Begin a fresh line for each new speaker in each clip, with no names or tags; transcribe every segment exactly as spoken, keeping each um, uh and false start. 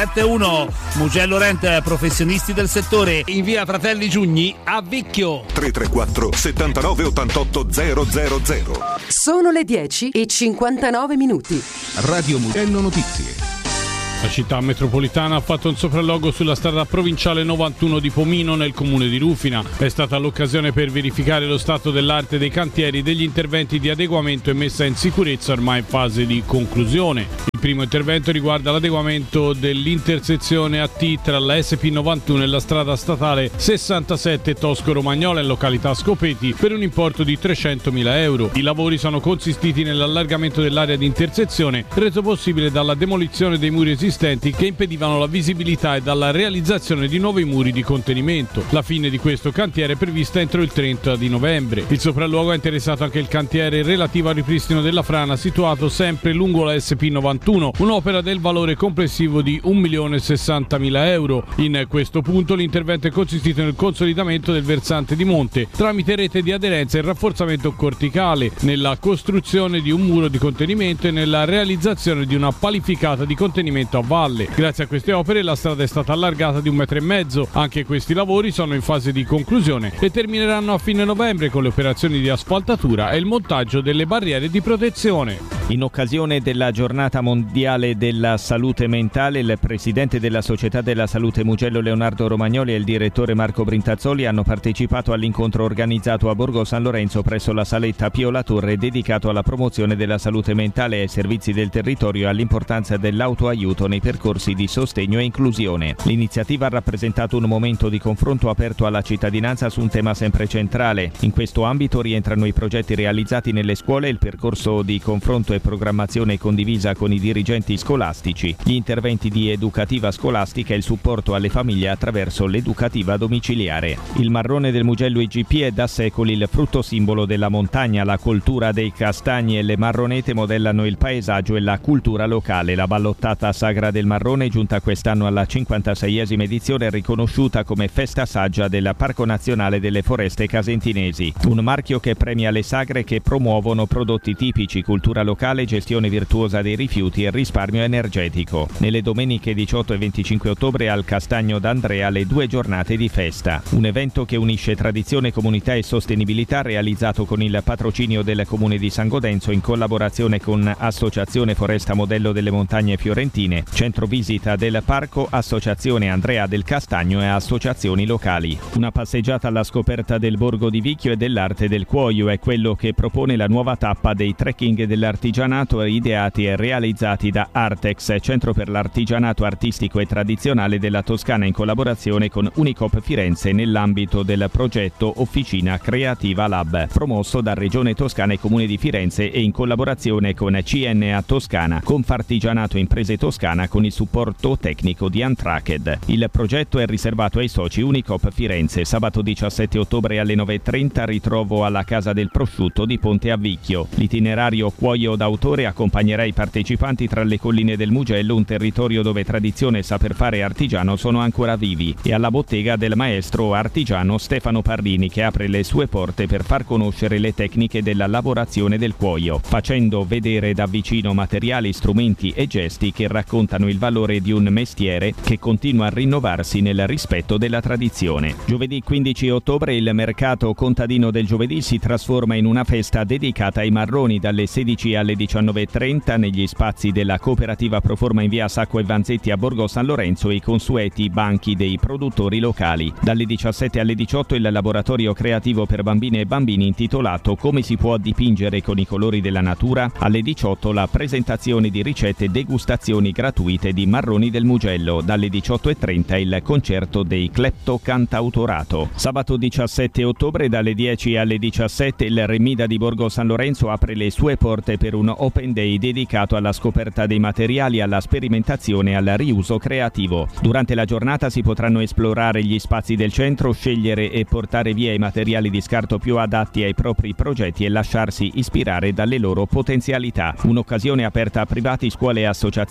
sette uno Mugello Rent, professionisti del settore, in via Fratelli Giugni a Vicchio.
tre tre quattro settantanove ottantotto zero zero zero.
Sono le dieci e cinquantanove minuti.
Radio Mugello Notizie.
La città metropolitana ha fatto un sopralluogo sulla strada provinciale novantuno di Pomino nel comune di Rufina. È stata l'occasione per verificare lo stato dell'arte dei cantieri, degli interventi di adeguamento e messa in sicurezza ormai in fase di conclusione. Il primo intervento riguarda l'adeguamento dell'intersezione A T tra la S P novantuno e la strada statale sessantasette Tosco-Romagnola in località Scopeti per un importo di trecentomila euro. I lavori sono consistiti nell'allargamento dell'area di intersezione, reso possibile dalla demolizione dei muri esistenti che impedivano la visibilità e dalla realizzazione di nuovi muri di contenimento. La fine di questo cantiere è prevista entro il trenta di novembre. Il sopralluogo ha interessato anche il cantiere relativo al ripristino della frana situato sempre lungo la S P novantuno, un'opera del valore complessivo di un milione e sessantamila euro. In questo punto l'intervento è consistito nel consolidamento del versante di monte tramite rete di aderenza e rafforzamento corticale, nella costruzione di un muro di contenimento e nella realizzazione di una palificata di contenimento a valle. Grazie a queste opere la strada è stata allargata di un metro e mezzo. Anche questi lavori sono in fase di conclusione e termineranno a fine novembre con le operazioni di asfaltatura e il montaggio delle barriere di protezione.
In occasione della giornata mondiale della salute mentale, il presidente della Società della Salute Mugello Leonardo Romagnoli e il direttore Marco Brintazzoli hanno partecipato all'incontro organizzato a Borgo San Lorenzo presso la saletta Pio La Torre dedicato alla promozione della salute mentale e ai servizi del territorio e all'importanza dell'autoaiuto nei percorsi di sostegno e inclusione. L'iniziativa ha rappresentato un momento di confronto aperto alla cittadinanza su un tema sempre centrale. In questo ambito rientrano i progetti realizzati nelle scuole, il percorso di confronto e programmazione condivisa con i dirigenti scolastici, gli interventi di educativa scolastica e il supporto alle famiglie attraverso l'educativa domiciliare. Il marrone del Mugello I G P è da secoli il frutto simbolo della montagna, la coltura dei castagni e le marronete modellano il paesaggio e la cultura locale. La ballottata Sagra del Marrone, giunta quest'anno alla cinquantaseiesima edizione, è riconosciuta come festa saggia del Parco Nazionale delle Foreste Casentinesi, un marchio che premia le sagre che promuovono prodotti tipici, cultura locale, gestione virtuosa dei rifiuti e risparmio energetico. Nelle domeniche diciotto e venticinque ottobre al Castagno d'Andrea le due giornate di festa, un evento che unisce tradizione, comunità e sostenibilità, realizzato con il patrocinio del Comune di San Godenzo in collaborazione con Associazione Foresta Modello delle Montagne Fiorentine, Centro Visita del Parco, Associazione Andrea del Castagno e associazioni locali. Una passeggiata alla scoperta del borgo di Vicchio e dell'arte del cuoio è quello che propone la nuova tappa dei trekking dell'artigianato ideati e realizzati da Artex, Centro per l'Artigianato Artistico e Tradizionale della Toscana, in collaborazione con Unicop Firenze nell'ambito del progetto Officina Creativa Lab, promosso da Regione Toscana e Comune di Firenze e in collaborazione con C N A Toscana, Confartigianato Imprese Toscana con il supporto tecnico di Untracked. Il progetto è riservato ai soci Unicop Firenze. Sabato diciassette ottobre alle nove e trenta ritrovo alla Casa del Prosciutto di Ponte a Vicchio. L'itinerario cuoio d'autore accompagnerà i partecipanti tra le colline del Mugello, un territorio dove tradizione e saper fare artigiano sono ancora vivi, e alla bottega del maestro artigiano Stefano Parrini, che apre le sue porte per far conoscere le tecniche della lavorazione del cuoio, facendo vedere da vicino materiali, strumenti e gesti che raccontano il valore di un mestiere che continua a rinnovarsi nel rispetto della tradizione. Giovedì quindici ottobre il mercato contadino del giovedì si trasforma in una festa dedicata ai marroni dalle sedici alle diciannove e trenta negli spazi della cooperativa Proforma in via Sacco e Vanzetti a Borgo San Lorenzo e i consueti banchi dei produttori locali. Dalle diciassette alle diciotto il laboratorio creativo per bambine e bambini intitolato Come si può dipingere con i colori della natura. Alle diciotto la presentazione di ricette e degustazioni gratuite di marroni del Mugello. Dalle diciotto e trenta il concerto dei Clepto Cantautorato. Sabato diciassette ottobre dalle dieci alle diciassette il Remida di Borgo San Lorenzo apre le sue porte per un open day dedicato alla scoperta dei materiali, alla sperimentazione e al riuso creativo. Durante la giornata si potranno esplorare gli spazi del centro, scegliere e portare via i materiali di scarto più adatti ai propri progetti e lasciarsi ispirare dalle loro potenzialità. Un'occasione aperta a privati, scuole e associazioni, arricchita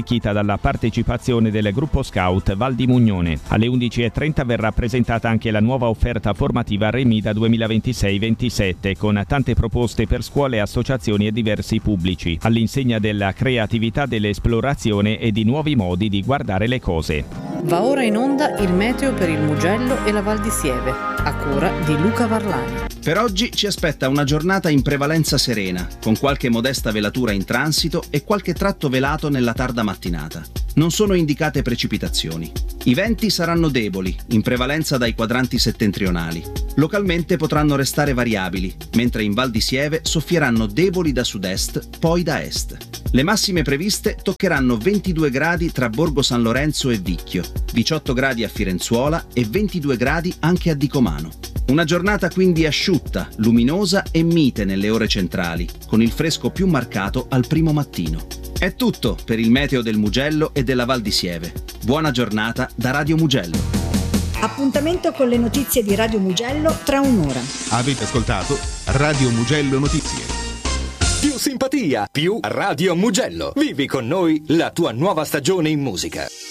arricchita dalla partecipazione del gruppo scout Val di Mugnone. Alle undici e trenta verrà presentata anche la nuova offerta formativa Remida duemilaventisei ventisette, con tante proposte per scuole, associazioni e diversi pubblici, all'insegna della creatività, dell'esplorazione e di nuovi modi di guardare le cose.
Va ora in onda il meteo per il Mugello e la Val di Sieve, a cura di Luca Varlani.
Per oggi ci aspetta una giornata in prevalenza serena, con qualche modesta velatura in transito e qualche tratto velato nella tarda mattinata. Non sono indicate precipitazioni. I venti saranno deboli, in prevalenza dai quadranti settentrionali. Localmente potranno restare variabili, mentre in Val di Sieve soffieranno deboli da sud-est, poi da est. Le massime previste toccheranno ventidue gradi tra Borgo San Lorenzo e Vicchio, diciotto gradi a Firenzuola e ventidue gradi anche a Dicomano. Una giornata quindi asciutta, luminosa e mite nelle ore centrali, con il fresco più marcato al primo mattino. È tutto per il meteo del Mugello e della Val di Sieve. Buona giornata da Radio Mugello.
Appuntamento con le notizie di Radio Mugello tra un'ora.
Avete ascoltato Radio Mugello Notizie.
Più simpatia, più Radio Mugello. Vivi con noi la tua nuova stagione in musica.